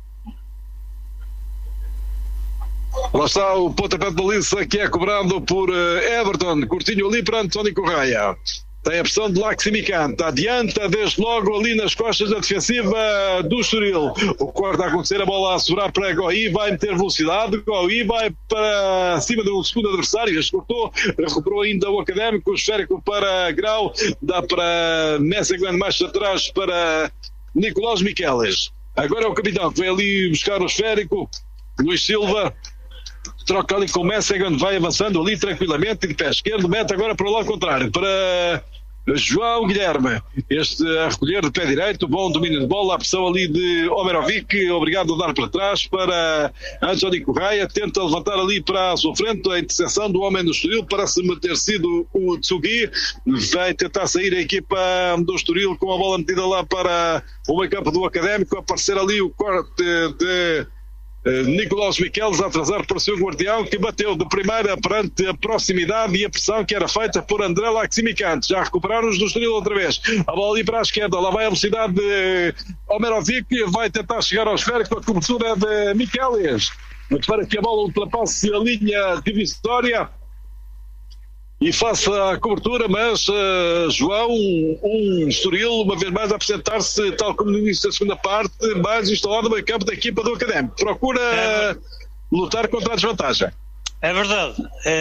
Lá está o pontapé de baliza que é cobrado por Everton, curtinho ali para António Correia. Tem a pressão de Laximicante, adianta desde logo ali nas costas da defensiva do Estoril. O corte a acontecer, a bola a sobrar para Guaí, vai meter velocidade, Guaí vai para cima do segundo adversário, escortou, recuperou ainda o Académico, o esférico para Grau, dá para Messegan mais atrás para Nicolaus Michelis. Agora é o capitão que vem ali buscar o esférico, Luís Silva, troca ali com o Messegan, vai avançando ali tranquilamente, de pé esquerdo, mete agora para o lado contrário, para João Guilherme, este a recolher de pé direito, bom domínio de bola, a pressão ali de Omerovic, obrigado a dar para trás para António Correia, tenta levantar ali para a sua frente, a interseção do homem do Estoril, parece-me ter sido o Tsugi, vai tentar sair a equipa do Estoril com a bola metida lá para o meio campo do Académico, aparecer ali o corte de Nicolás Miqueles a atrasar para o seu guardião, que bateu de primeira perante a proximidade e a pressão que era feita por André Laximicante. Já recuperaram os do Estoril outra vez. A bola ali para a esquerda, lá vai a velocidade de Omerovic, vai tentar chegar ao esférico, a cobertura de Miqueles, para que a bola ultrapasse a linha divisória e faça a cobertura, mas João, um Estoril, uma vez mais a apresentar-se, tal como no início da segunda parte, mais instalado no meio campo da equipa do Académico. Procura lutar contra a desvantagem. É verdade.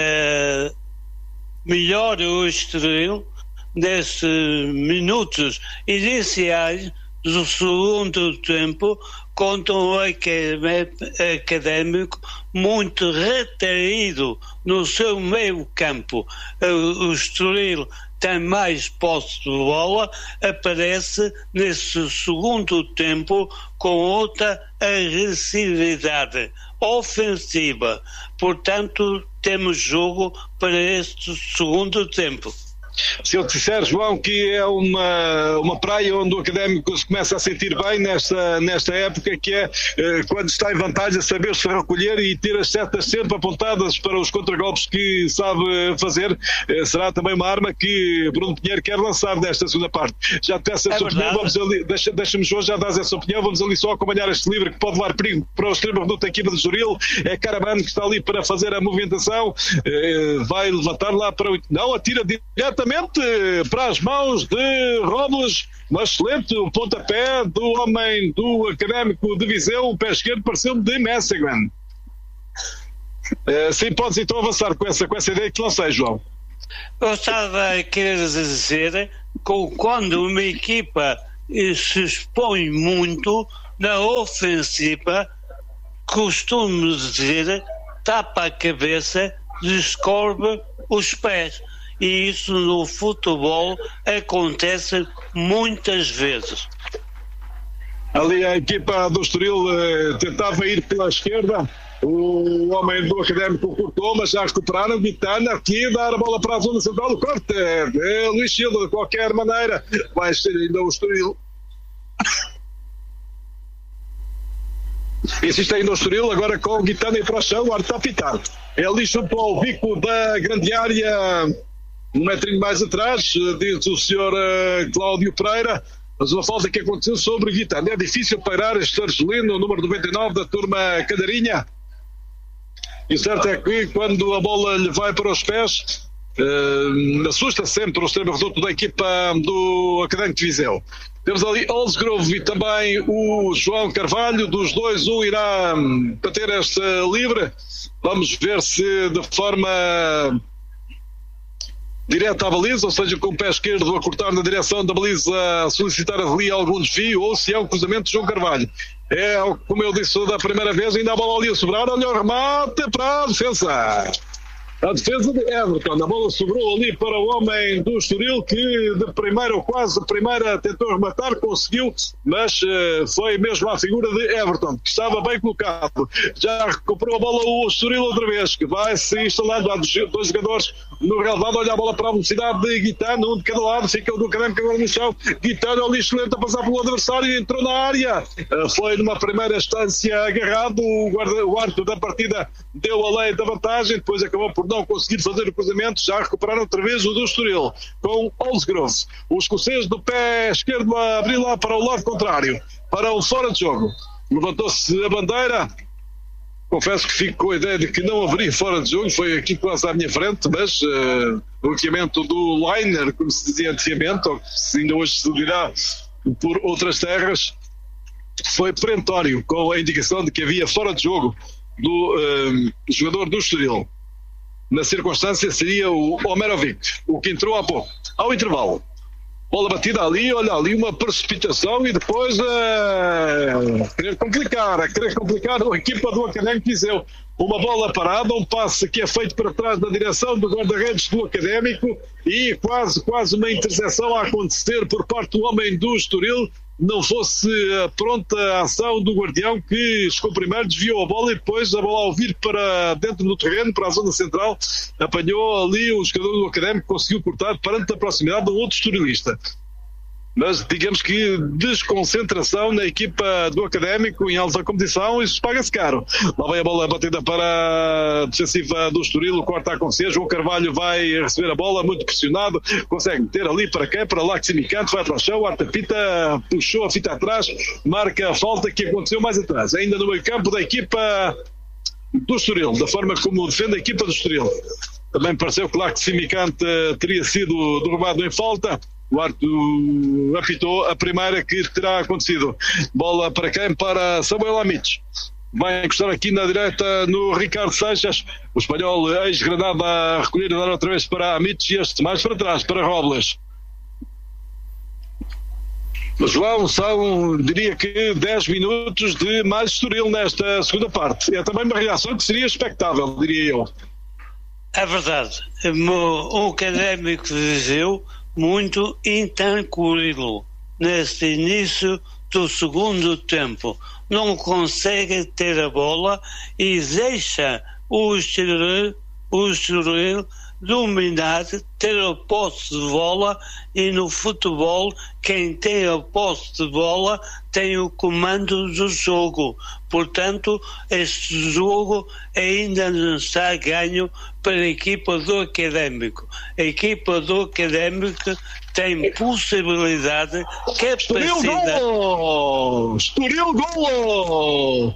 Melhor o Estoril nesses minutos iniciais do segundo tempo contra um Académico muito retraído no seu meio campo. O Estoril tem mais posse de bola, aparece nesse segundo tempo com outra agressividade ofensiva. Portanto, temos jogo para este segundo tempo. Se eu disser, João, que é uma praia onde o Académico se começa a sentir bem nesta época, que é quando está em vantagem, saber-se recolher e ter as setas sempre apontadas para os contragolpes que sabe fazer, será também uma arma que Bruno Pinheiro quer lançar nesta segunda parte. Já te peço a sua opinião, vamos ali, deixa-me, João, já dás essa opinião, vamos ali só acompanhar este livre que pode levar perigo para o extremo reduto da equipa de Estoril. É Caramano que está ali para fazer a movimentação, vai levantar lá para o... Não, atira diretamente para as mãos de Robles, um excelente pontapé do homem do Académico de Viseu, o pé esquerdo pareceu-me de Messegan. Sim, podes então avançar com essa ideia que lancei, João. Eu estava a querer dizer que quando uma equipa se expõe muito na ofensiva, costumo dizer, tapa a cabeça, descobre os pés. E isso no futebol acontece muitas vezes. Ali a equipa do Estoril tentava ir pela esquerda, o homem do Académico cortou, mas já recuperaram. Guitana aqui, dar a bola para a zona central do corte, Luís Silva, de qualquer maneira, vai ser ainda o Estoril. Existe ainda o Estoril, agora com o Guitana e para o chão, o ar está a pitar. É ali junto ao bico da grande área, um metrinho mais atrás, diz o senhor Cláudio Pereira, mas uma falta que aconteceu sobre Guitana. É difícil pairar este argelino, o número 99 da turma Cadarinha. E o certo é que quando a bola lhe vai para os pés, assusta sempre o extremo reduto da equipa do Académico de Viseu. Temos ali Olsgrove e também o João Carvalho, dos dois um irá bater esta livre. Vamos ver se de forma direta à baliza, ou seja, com o pé esquerdo a cortar na direção da baliza, a solicitar ali algum desvio, ou se é um cruzamento de João Carvalho. É, como eu disse da primeira vez, ainda a bola ali a sobrar, olha o remate para a defesa. A defesa de Everton, a bola sobrou ali para o homem do Estoril, que de primeira ou quase de primeira tentou rematar, conseguiu, mas foi mesmo à figura de Everton, que estava bem colocado. Já recuperou a bola o Estoril outra vez, que vai se instalando. Há dois jogadores no relevado, olha a bola para a velocidade de Guitano, um de cada lado, fica o do Académico agora no chão. Guitano ali excelente a passar pelo adversário, entrou na área, foi numa primeira instância agarrado, o árbitro da partida deu a lei da vantagem, depois acabou por não conseguir fazer o cruzamento. Já recuperaram outra vez o do Estoril com Olsgrove, o escocês do pé esquerdo a abrir lá para o lado contrário, para o fora de jogo. Levantou-se a bandeira. Confesso que fico com a ideia de que não haveria fora de jogo, foi aqui quase à minha frente, mas o bloqueamento do liner, como se dizia antigamente, ou se ainda hoje se dirá por outras terras, foi perentório, com a indicação de que havia fora de jogo do jogador do Estoril. Na circunstância seria o Omerovic, o que entrou há pouco, ao intervalo. Bola batida ali, olha ali uma precipitação e depois querer complicar a equipa do Académico de Viseu. Uma bola parada, um passe que é feito para trás na direção do guarda-redes do Académico e quase uma interseção a acontecer por parte do homem do Estoril. Não fosse a pronta ação do guardião, que chegou primeiro, desviou a bola e depois a bola ao vir para dentro do terreno, para a zona central, apanhou ali o jogador do Académico, conseguiu cortar perante a proximidade de um outro estorilista. mas digamos que desconcentração na equipa do Académico em alta competição, isso paga-se caro. Lá vai a bola batida para a defensiva do Estoril, corta a aconselho, João Carvalho vai receber a bola, muito pressionado, consegue meter ali para quem? Para lá, Ximicante, vai para o chão, Arta Pita puxou a fita atrás, marca a falta que aconteceu mais atrás, ainda no meio campo da equipa do Estoril, da forma como defende a equipa do Estoril. Também pareceu que lá Ximicante teria sido derrubado em falta. O árbitro apitou a primeira que terá acontecido. Bola para quem? Para Samuel Amites. Vai encostar aqui na direita no Ricardo Seixas. O espanhol ex-Granada a recolher e dar outra vez para Amites e este mais para trás, para Robles. João, são, diria que 10 minutos de mais Estoril nesta segunda parte. É também uma reação que seria expectável, diria eu. É verdade. O Académico viveu muito intranquilo neste início do segundo tempo. Não consegue ter a bola e deixa o Estoril dominar, ter a posse de bola, e no futebol quem tem a posse de bola tem o comando do jogo. Portanto, este jogo ainda não está ganho para a equipa do Académico. A equipa do Académico tem possibilidade, capacidade... Estoril golo!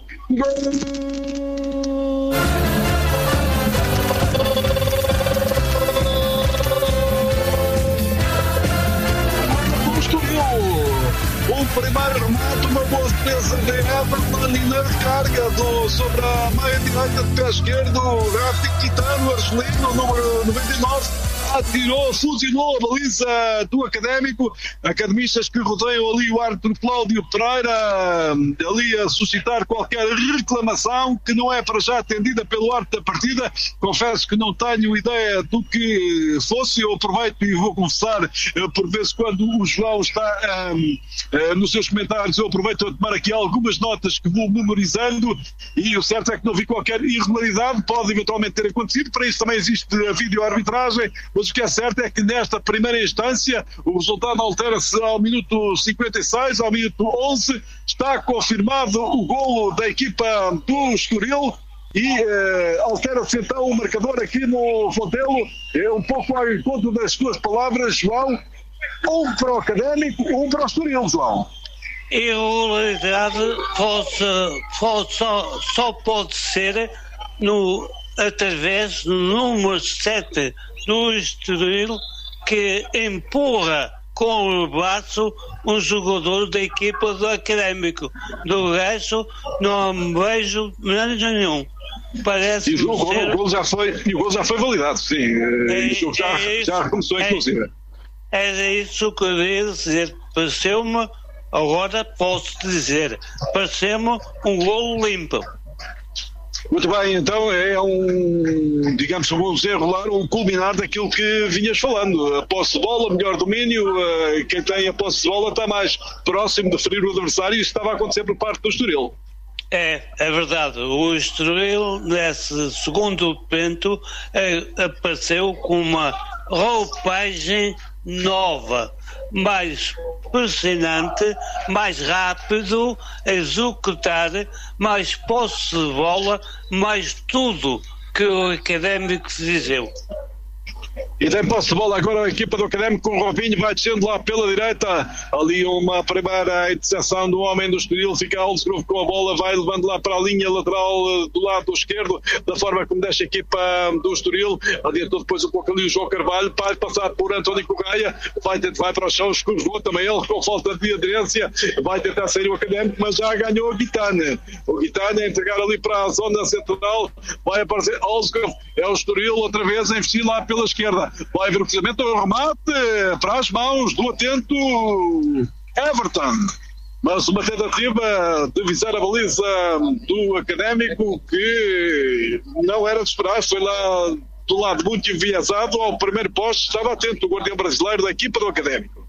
O primeiro remate, uma boa defesa de Everton ali na recarga sobre a meia direita de pé esquerdo. Rafi Quitano, argelino, número 99, atirou, fuzilou a baliza do Académico. Academistas que rodeiam ali o árbitro Cláudio Pereira, ali a suscitar qualquer reclamação que não é para já atendida pelo árbitro da partida. Confesso que não tenho ideia do que fosse. Eu aproveito e vou confessar, por vezes quando o João está nos seus comentários, eu aproveito a tomar aqui algumas notas que vou memorizando, e o certo é que não vi qualquer irregularidade. Pode eventualmente ter acontecido, para isso também existe a videoarbitragem, mas o que é certo é que nesta primeira instância o resultado altera-se ao minuto 56, ao minuto 11, está confirmado o golo da equipa do Estoril. E altera-se então o marcador aqui no Fontelo, um pouco ao encontro das tuas palavras, João. Um para o Académico, um para o Estoril, João. Irregularidade só pode ser através do número 7 do Estoril, que empurra com o braço um jogador da equipa do Académico. Do resto, não vejo nenhum. Parece e o gol já foi validado, sim. E o jogo já começou, inclusive. Era isso que eu queria dizer. Pareceu-me, agora posso dizer, pareceu-me um golo limpo. Muito bem, então é digamos, um desenrolar, um culminar daquilo que vinhas falando. A posse de bola, melhor domínio, quem tem a posse de bola está mais próximo de ferir o adversário, e isso estava a acontecer por parte do Estoril. É verdade. O Estoril, nesse segundo tempo, apareceu com uma roupagem nova, mais pressionante, mais rápido a executar, mais posse de bola, mais tudo que o Académico fizeu. E tem posse de bola agora a equipa do Académico, com o Robinho, vai descendo lá pela direita, ali uma primeira interseção do homem do Estoril, fica Alsgrove com a bola, vai levando lá para a linha lateral do lado esquerdo, da forma como deixa a equipa do Estoril, adiantou depois um pouco ali o João Carvalho, vai passar por António Correia, vai para o chão, escorregou também ele com falta de aderência, vai tentar sair o Académico, mas já ganhou o Guitane a entregar ali para a zona central, vai aparecer Alsgrove, é o Estoril outra vez a investir lá pela esquerda. Vai haver o cruzamento, o remate para as mãos do atento Everton. Mas uma tentativa de visar a baliza do Académico que não era de esperar, foi lá do lado muito enviesado ao primeiro poste, estava atento o guardião brasileiro da equipa do Académico.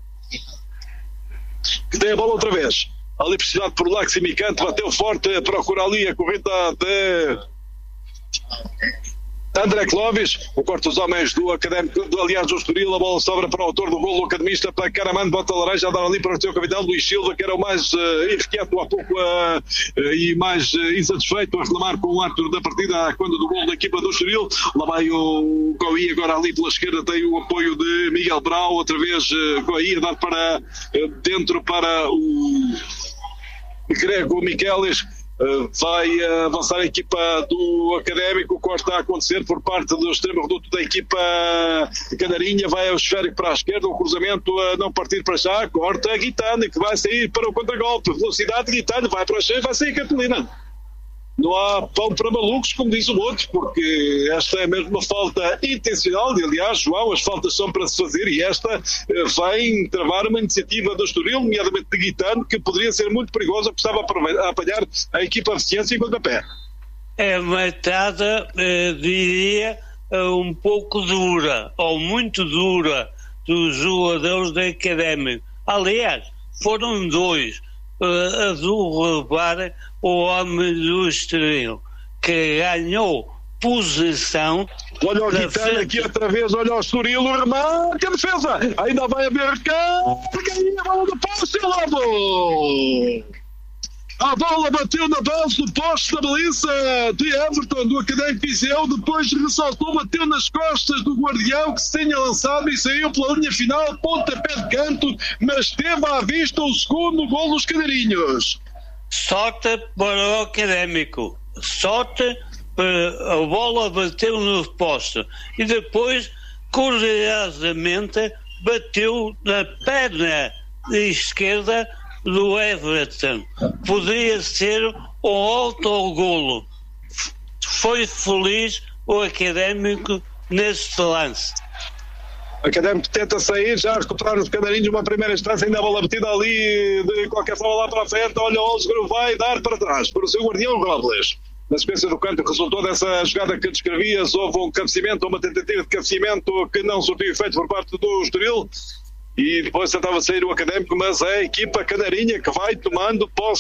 Que tem a bola outra vez. Ali precisado por Laximicante, bateu forte, procura ali a corrida de André Clóvis, o corte dos homens do Académico, aliás do Estoril, a bola sobra para o autor do golo, o academista, para Caraman, bota laranja, a dar ali para o seu capitão Luís Silva, que era o mais irrequieto há pouco e mais insatisfeito a reclamar com o árbitro da partida quando do golo da equipa do Estoril. Lá vai o Goi, agora ali pela esquerda tem o apoio de Miguel Brau, outra vez Goi a dar para dentro para o Grego Miquelis. Vai avançar a equipa do Académico, o corte está a acontecer por parte do extremo reduto da equipa Canarinha, vai ao esférico para a esquerda, o cruzamento a não partir para já, corta a Guitano, que vai sair para o contragolpe, velocidade de Guitano, vai para a cheia, vai sair Catalina. Não há pão para malucos, como diz o outro, porque esta é mesmo uma falta intencional, e aliás, João, as faltas são para se fazer, e esta vai travar uma iniciativa do Estoril, nomeadamente de Guitano, que poderia ser muito perigosa, porque estava a apanhar a equipa eficiência em pontapé. É matada, diria, um pouco dura, ou muito dura, dos jogadores da Académica. Aliás, foram dois a derrubar o homem do Estoril, que ganhou posição. Olha o Guitano aqui outra vez, olha o Estoril, o remate, a defesa, ainda vai haver carga e a bola do poste, a bola bateu na base do poste da baliza de Everton, do Académico Viseu, depois ressaltou, bateu nas costas do guardião que se tinha lançado e saiu pela linha final, pontapé de canto, mas teve à vista o segundo gol dos Canarinhos. Sorte para o Académico, sorte, a bola bateu no poste e depois, curiosamente, bateu na perna esquerda do Everton. Poderia ser um autogolo. Foi feliz o Académico neste lance. O Académico tenta sair, já recuperar os Canarinhos uma primeira instância, ainda a bola metida ali de qualquer forma lá para a frente. Olha, o Osgro vai dar para trás para o seu guardião Robles. Na sequência do canto que resultou dessa jogada que descrevias, houve um cabeceamento, uma tentativa de cabeceamento que não surtiu efeito por parte do Estoril. E depois tentava sair o Académico, mas é a equipa Canarinha que vai tomando posse